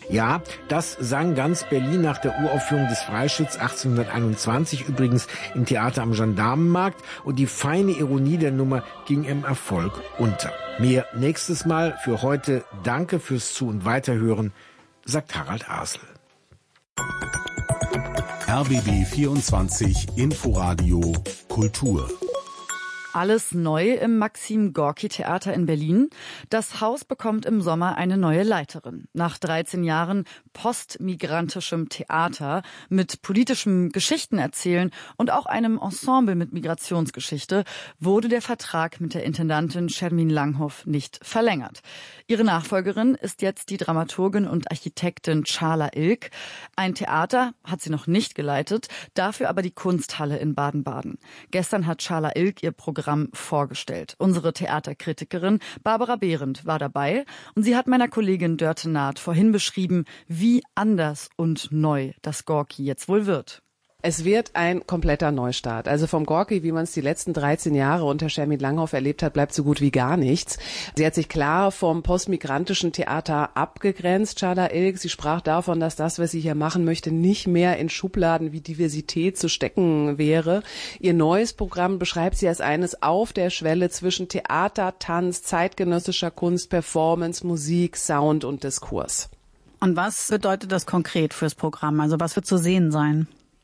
Ja, das sang ganz Berlin nach der Uraufführung des Freischütz 1821, übrigens im Theater am Gendarmenmarkt. Und die feine Ironie der Nummer ging im Erfolg unter. Mehr nächstes Mal. Für heute danke fürs Zu- und Weiterhören, sagt Harald Asel. RBB 24 Inforadio Kultur. Alles neu im Maxim-Gorki-Theater in Berlin. Das Haus bekommt im Sommer eine neue Leiterin. Nach 13 Jahren postmigrantischem Theater mit politischem Geschichtenerzählen und auch einem Ensemble mit Migrationsgeschichte wurde der Vertrag mit der Intendantin Shermin Langhoff nicht verlängert. Ihre Nachfolgerin ist jetzt die Dramaturgin und Architektin Çağla İlk. Ein Theater hat sie noch nicht geleitet, dafür aber die Kunsthalle in Baden-Baden. Gestern hat Çağla İlk ihr Programm vorgestellt. Unsere Theaterkritikerin Barbara Behrendt war dabei und sie hat meiner Kollegin Dörte Naht vorhin beschrieben, wie anders und neu das Gorki jetzt wohl wird. Es wird ein kompletter Neustart. Also vom Gorki, wie man es die letzten 13 Jahre unter Shermin Langhoff erlebt hat, bleibt so gut wie gar nichts. Sie hat sich klar vom postmigrantischen Theater abgegrenzt, Çağla İlk. Sie sprach davon, dass das, was sie hier machen möchte, nicht mehr in Schubladen wie Diversität zu stecken wäre. Ihr neues Programm beschreibt sie als eines auf der Schwelle zwischen Theater, Tanz, zeitgenössischer Kunst, Performance, Musik, Sound und Diskurs. Und was bedeutet das konkret fürs Programm? Also was wird zu sehen sein?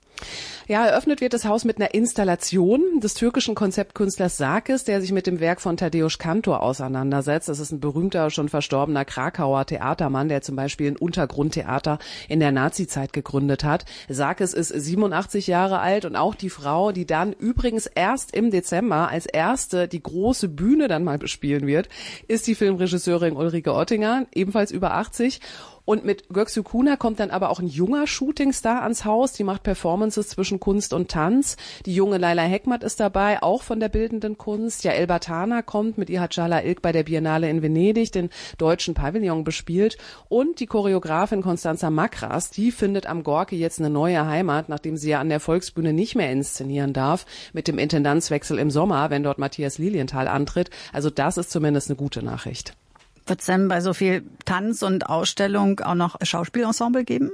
Ja, eröffnet wird das Haus mit einer Installation des türkischen Konzeptkünstlers Sarkis, der sich mit dem Werk von Tadeusz Kantor auseinandersetzt. Das ist ein berühmter, schon verstorbener Krakauer Theatermann, der zum Beispiel ein Untergrundtheater in der Nazizeit gegründet hat. Sarkis ist 87 Jahre alt und auch die Frau, die dann übrigens erst im Dezember als erste die große Bühne dann mal bespielen wird, ist die Filmregisseurin Ulrike Oettinger, ebenfalls über 80. Und mit Göksu Kuna kommt dann aber auch ein junger Shootingstar ans Haus. Die macht Performances zwischen Kunst und Tanz. Die junge Leyla Hekmat ist dabei, auch von der bildenden Kunst. Ja, Elba Tana kommt, mit ihr hat Çağla İlk bei der Biennale in Venedig den deutschen Pavillon bespielt. Und die Choreografin Constanza Makras, die findet am Gorki jetzt eine neue Heimat, nachdem sie ja an der Volksbühne nicht mehr inszenieren darf, mit dem Intendanzwechsel im Sommer, wenn dort Matthias Lilienthal antritt. Also das ist zumindest eine gute Nachricht. Wird es denn bei so viel Tanz und Ausstellung auch noch Schauspielensemble geben?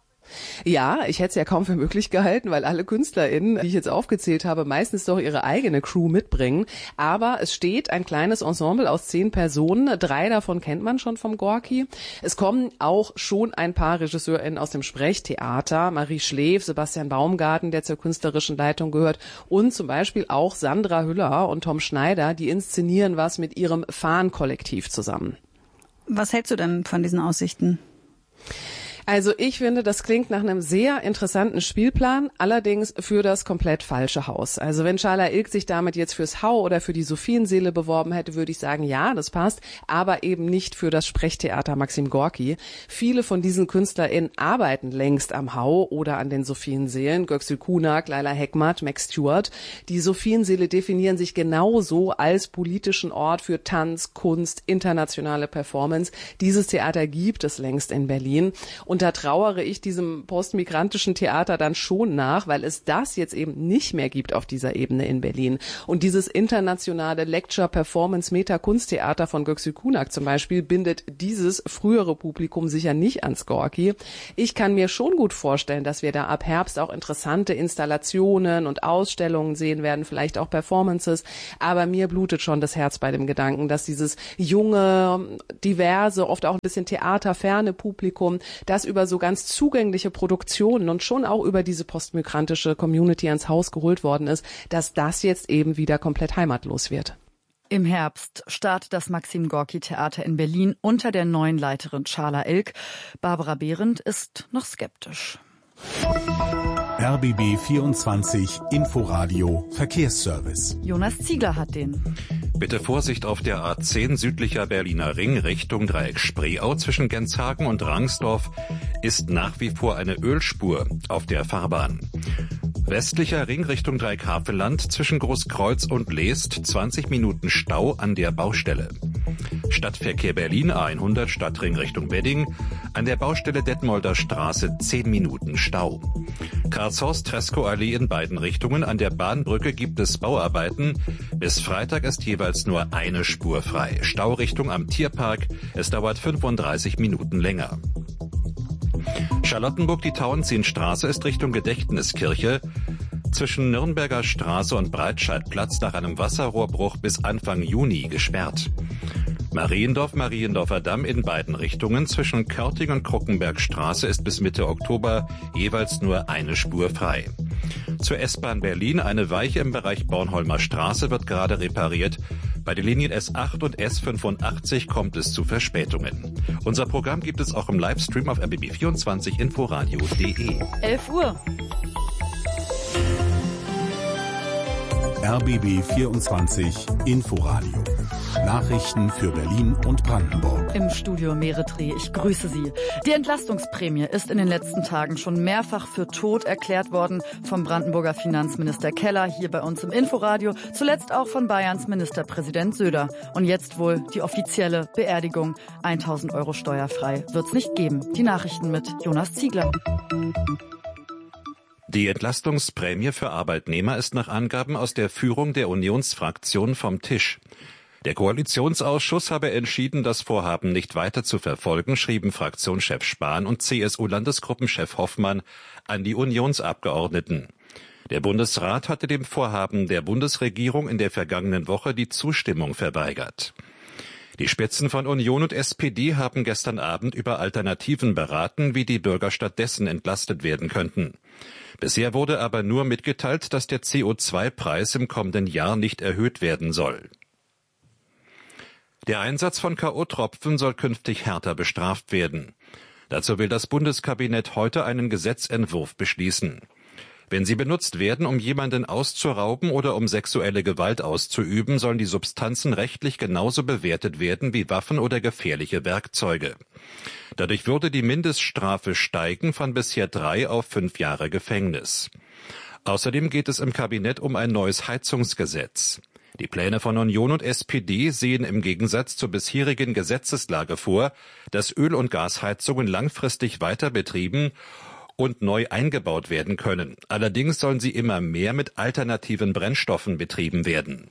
Ja, ich hätte es ja kaum für möglich gehalten, weil alle KünstlerInnen, die ich jetzt aufgezählt habe, meistens doch ihre eigene Crew mitbringen. Aber es steht ein kleines Ensemble aus 10 Personen. 3 davon kennt man schon vom Gorki. Es kommen auch schon ein paar RegisseurInnen aus dem Sprechtheater. Marie Schläf, Sebastian Baumgarten, der zur künstlerischen Leitung gehört. Und zum Beispiel auch Sandra Hüller und Tom Schneider, die inszenieren was mit ihrem Fahn-Kollektiv zusammen. Was hältst du denn von diesen Aussichten? Also ich finde, das klingt nach einem sehr interessanten Spielplan, allerdings für das komplett falsche Haus. Also wenn Çağla İlk sich damit jetzt fürs Hau oder für die Sophienseele beworben hätte, würde ich sagen, ja, das passt, aber eben nicht für das Sprechtheater Maxim Gorki. Viele von diesen KünstlerInnen arbeiten längst am Hau oder an den Sophienseelen. Göksu Kunak, Leyla Hekmat, Max Stewart. Die Sophienseele definieren sich genauso als politischen Ort für Tanz, Kunst, internationale Performance. Dieses Theater gibt es längst in Berlin. Und da trauere ich diesem postmigrantischen Theater dann schon nach, weil es das jetzt eben nicht mehr gibt auf dieser Ebene in Berlin. Und dieses internationale Lecture-Performance-Meta-Kunsttheater von Göksu Kunak zum Beispiel bindet dieses frühere Publikum sicher nicht ans Gorki. Ich kann mir schon gut vorstellen, dass wir da ab Herbst auch interessante Installationen und Ausstellungen sehen werden, vielleicht auch Performances. Aber mir blutet schon das Herz bei dem Gedanken, dass dieses junge, diverse, oft auch ein bisschen theaterferne Publikum, das über so ganz zugängliche Produktionen und schon auch über diese postmigrantische Community ans Haus geholt worden ist, dass das jetzt eben wieder komplett heimatlos wird. Im Herbst startet das Maxim-Gorki-Theater in Berlin unter der neuen Leiterin Çağla İlk. Barbara Behrendt ist noch skeptisch. RBB 24 Inforadio Verkehrsservice. Jonas Ziegler hat den. Bitte Vorsicht auf der A10 südlicher Berliner Ring Richtung Dreieck Spreeau zwischen Genshagen und Rangsdorf ist nach wie vor eine Ölspur auf der Fahrbahn. Westlicher Ring Richtung Dreieck Havelland zwischen Großkreuz und Leest 20 Minuten Stau an der Baustelle. Stadtverkehr Berlin A100 Stadtring Richtung Wedding an der Baustelle Detmolder Straße 10 Minuten Stau. Karlshorst-Tresco-Allee in beiden Richtungen. An der Bahnbrücke gibt es Bauarbeiten. Bis Freitag ist jeweils nur eine Spur frei. Staurichtung am Tierpark. Es dauert 35 Minuten länger. Charlottenburg, die Tauentzienstraße ist Richtung Gedächtniskirche zwischen Nürnberger Straße und Breitscheidplatz nach einem Wasserrohrbruch bis Anfang Juni gesperrt. Mariendorfer Damm in beiden Richtungen zwischen Körting und Kruckenbergstraße ist bis Mitte Oktober jeweils nur eine Spur frei. Zur S-Bahn Berlin, eine Weiche im Bereich Bornholmer Straße wird gerade repariert. Bei den Linien S8 und S85 kommt es zu Verspätungen. Unser Programm gibt es auch im Livestream auf rbb24inforadio.de. 11 Uhr. RBB 24 Inforadio. Nachrichten für Berlin und Brandenburg. Im Studio Meretri, ich grüße Sie. Die Entlastungsprämie ist in den letzten Tagen schon mehrfach für tot erklärt worden. Vom Brandenburger Finanzminister Keller hier bei uns im Inforadio. Zuletzt auch von Bayerns Ministerpräsident Söder. Und jetzt wohl die offizielle Beerdigung. 1.000 € steuerfrei wird's nicht geben. Die Nachrichten mit Jonas Ziegler. Die Entlastungsprämie für Arbeitnehmer ist nach Angaben aus der Führung der Unionsfraktion vom Tisch. Der Koalitionsausschuss habe entschieden, das Vorhaben nicht weiter zu verfolgen, schrieben Fraktionschef Spahn und CSU-Landesgruppenchef Hoffmann an die Unionsabgeordneten. Der Bundesrat hatte dem Vorhaben der Bundesregierung in der vergangenen Woche die Zustimmung verweigert. Die Spitzen von Union und SPD haben gestern Abend über Alternativen beraten, wie die Bürger stattdessen entlastet werden könnten. Bisher wurde aber nur mitgeteilt, dass der CO2-Preis im kommenden Jahr nicht erhöht werden soll. Der Einsatz von K.O.-Tropfen soll künftig härter bestraft werden. Dazu will das Bundeskabinett heute einen Gesetzentwurf beschließen. Wenn sie benutzt werden, um jemanden auszurauben oder um sexuelle Gewalt auszuüben, sollen die Substanzen rechtlich genauso bewertet werden wie Waffen oder gefährliche Werkzeuge. Dadurch würde die Mindeststrafe steigen von bisher 3 auf 5 Jahre Gefängnis. Außerdem geht es im Kabinett um ein neues Heizungsgesetz. Die Pläne von Union und SPD sehen im Gegensatz zur bisherigen Gesetzeslage vor, dass Öl- und Gasheizungen langfristig weiter betrieben und neu eingebaut werden können. Allerdings sollen sie immer mehr mit alternativen Brennstoffen betrieben werden.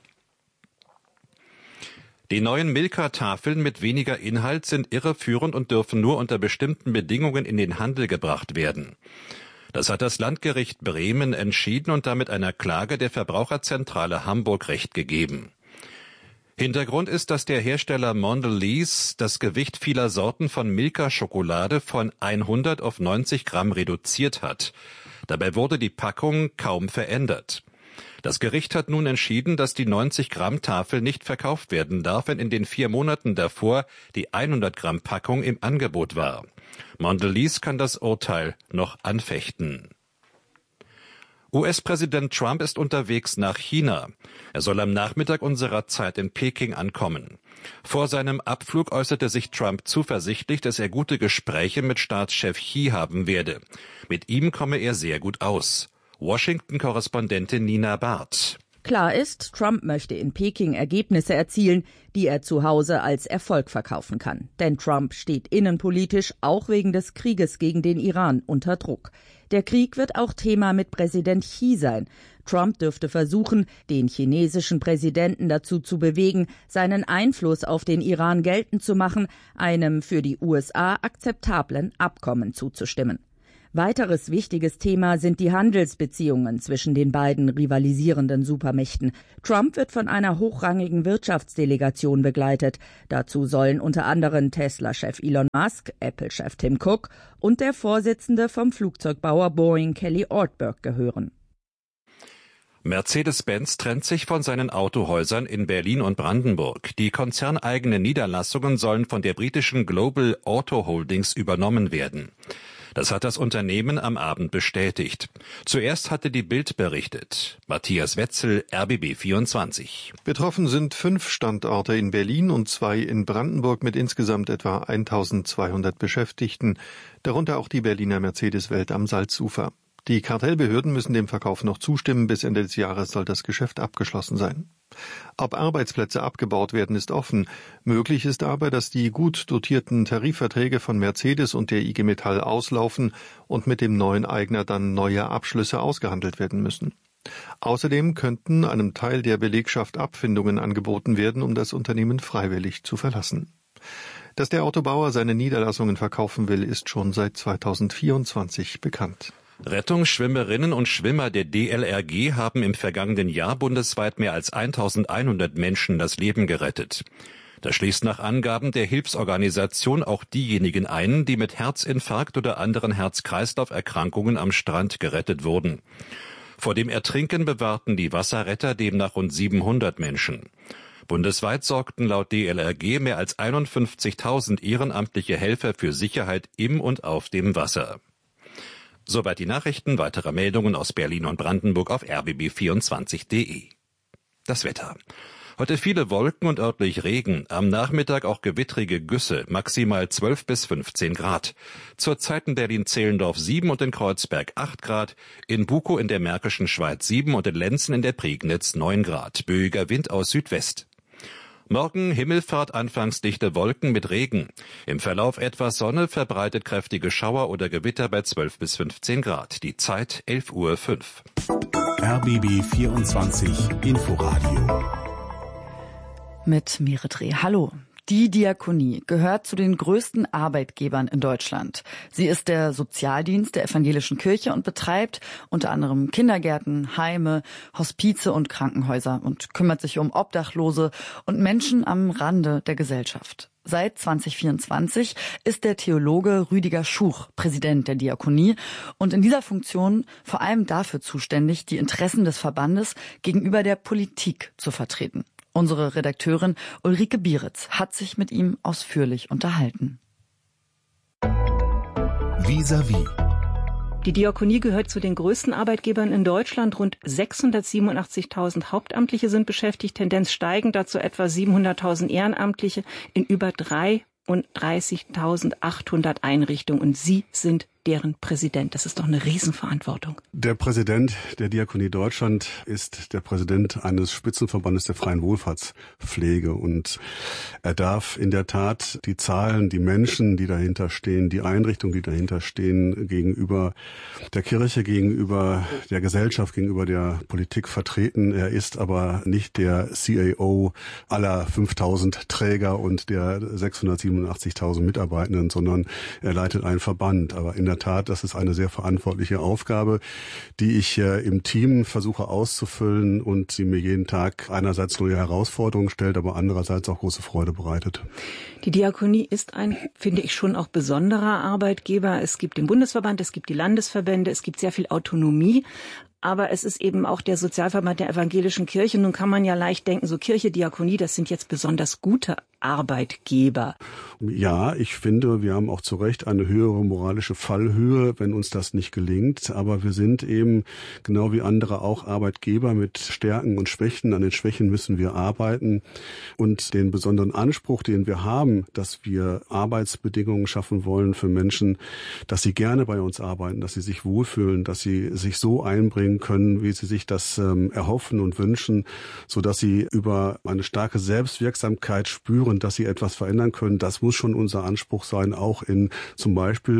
Die neuen Milka-Tafeln mit weniger Inhalt sind irreführend und dürfen nur unter bestimmten Bedingungen in den Handel gebracht werden. Das hat das Landgericht Bremen entschieden und damit einer Klage der Verbraucherzentrale Hamburg Recht gegeben. Hintergrund ist, dass der Hersteller Mondelez das Gewicht vieler Sorten von Milka-Schokolade von 100 auf 90 Gramm reduziert hat. Dabei wurde die Packung kaum verändert. Das Gericht hat nun entschieden, dass die 90-Gramm-Tafel nicht verkauft werden darf, wenn in den 4 Monaten davor die 100-Gramm-Packung im Angebot war. Mondelez kann das Urteil noch anfechten. US-Präsident Trump ist unterwegs nach China. Er soll am Nachmittag unserer Zeit in Peking ankommen. Vor seinem Abflug äußerte sich Trump zuversichtlich, dass er gute Gespräche mit Staatschef Xi haben werde. Mit ihm komme er sehr gut aus. Washington-Korrespondentin Nina Barth. Klar ist, Trump möchte in Peking Ergebnisse erzielen, die er zu Hause als Erfolg verkaufen kann. Denn Trump steht innenpolitisch auch wegen des Krieges gegen den Iran unter Druck. Der Krieg wird auch Thema mit Präsident Xi sein. Trump dürfte versuchen, den chinesischen Präsidenten dazu zu bewegen, seinen Einfluss auf den Iran geltend zu machen, einem für die USA akzeptablen Abkommen zuzustimmen. Weiteres wichtiges Thema sind die Handelsbeziehungen zwischen den beiden rivalisierenden Supermächten. Trump wird von einer hochrangigen Wirtschaftsdelegation begleitet. Dazu sollen unter anderem Tesla-Chef Elon Musk, Apple-Chef Tim Cook und der Vorsitzende vom Flugzeugbauer Boeing Kelly Ortberg gehören. Mercedes-Benz trennt sich von seinen Autohäusern in Berlin und Brandenburg. Die konzerneigenen Niederlassungen sollen von der britischen Global Auto Holdings übernommen werden. Das hat das Unternehmen am Abend bestätigt. Zuerst hatte die Bild berichtet. Matthias Wetzel, RBB 24. Betroffen sind 5 Standorte in Berlin und 2 in Brandenburg mit insgesamt etwa 1200 Beschäftigten, darunter auch die Berliner Mercedes-Welt am Salzufer. Die Kartellbehörden müssen dem Verkauf noch zustimmen. Bis Ende des Jahres soll das Geschäft abgeschlossen sein. Ob Arbeitsplätze abgebaut werden, ist offen. Möglich ist aber, dass die gut dotierten Tarifverträge von Mercedes und der IG Metall auslaufen und mit dem neuen Eigner dann neue Abschlüsse ausgehandelt werden müssen. Außerdem könnten einem Teil der Belegschaft Abfindungen angeboten werden, um das Unternehmen freiwillig zu verlassen. Dass der Autobauer seine Niederlassungen verkaufen will, ist schon seit 2024 bekannt. Rettungsschwimmerinnen und Schwimmer der DLRG haben im vergangenen Jahr bundesweit mehr als 1100 Menschen das Leben gerettet. Das schließt nach Angaben der Hilfsorganisation auch diejenigen ein, die mit Herzinfarkt oder anderen Herz-Kreislauf-Erkrankungen am Strand gerettet wurden. Vor dem Ertrinken bewahrten die Wasserretter demnach rund 700 Menschen. Bundesweit sorgten laut DLRG mehr als 51.000 ehrenamtliche Helfer für Sicherheit im und auf dem Wasser. Soweit die Nachrichten. Weitere Meldungen aus Berlin und Brandenburg auf rbb24.de. Das Wetter. Heute viele Wolken und örtlich Regen, am Nachmittag auch gewittrige Güsse, maximal 12 bis 15 Grad. Zurzeit in Berlin-Zehlendorf 7 und in Kreuzberg 8 Grad, in Bukow in der Märkischen Schweiz 7 und in Lenzen in der Prignitz 9 Grad. Böiger Wind aus Südwest. Morgen Himmelfahrt, anfangs dichte Wolken mit Regen. Im Verlauf etwas Sonne, verbreitet kräftige Schauer oder Gewitter bei 12 bis 15 Grad. Die Zeit 11:05 Uhr. RBB 24 Inforadio. Mit Mire Dreh. Hallo. Die Diakonie gehört zu den größten Arbeitgebern in Deutschland. Sie ist der Sozialdienst der evangelischen Kirche und betreibt unter anderem Kindergärten, Heime, Hospize und Krankenhäuser und kümmert sich um Obdachlose und Menschen am Rande der Gesellschaft. Seit 2024 ist der Theologe Rüdiger Schuch Präsident der Diakonie und in dieser Funktion vor allem dafür zuständig, die Interessen des Verbandes gegenüber der Politik zu vertreten. Unsere Redakteurin Ulrike Bieritz hat sich mit ihm ausführlich unterhalten. Vis-à-vis. Die Diakonie gehört zu den größten Arbeitgebern in Deutschland. Rund 687.000 Hauptamtliche sind beschäftigt, Tendenz steigend, dazu etwa 700.000 Ehrenamtliche in über 33.800 Einrichtungen. Und Sie sind deren Präsident. Das ist doch eine Riesenverantwortung. Der Präsident der Diakonie Deutschland ist der Präsident eines Spitzenverbandes der freien Wohlfahrtspflege und er darf in der Tat die Zahlen, die Menschen, die dahinter stehen, die Einrichtungen, die dahinter stehen, gegenüber der Kirche, gegenüber der Gesellschaft, gegenüber der Politik vertreten. Er ist aber nicht der CAO aller 5.000 Träger und der 687.000 Mitarbeitenden, sondern er leitet einen Verband. Aber in der Tat, das ist eine sehr verantwortliche Aufgabe, die ich im Team versuche auszufüllen und die mir jeden Tag einerseits neue Herausforderungen stellt, aber andererseits auch große Freude bereitet. Die Diakonie ist ein, finde ich, schon auch besonderer Arbeitgeber. Es gibt den Bundesverband, es gibt die Landesverbände, es gibt sehr viel Autonomie. Aber es ist eben auch der Sozialverband der evangelischen Kirche. Nun kann man ja leicht denken, so Kirche, Diakonie, das sind jetzt besonders gute Arbeitgeber. Ja, ich finde, wir haben auch zu Recht eine höhere moralische Fallhöhe, wenn uns das nicht gelingt. Aber wir sind eben, genau wie andere, auch Arbeitgeber mit Stärken und Schwächen. An den Schwächen müssen wir arbeiten. Und den besonderen Anspruch, den wir haben, dass wir Arbeitsbedingungen schaffen wollen für Menschen, dass sie gerne bei uns arbeiten, dass sie sich wohlfühlen, dass sie sich so einbringen können, wie sie sich das erhoffen und wünschen, sodass sie über eine starke Selbstwirksamkeit spüren, dass sie etwas verändern können. Das muss schon unser Anspruch sein, auch in zum Beispiel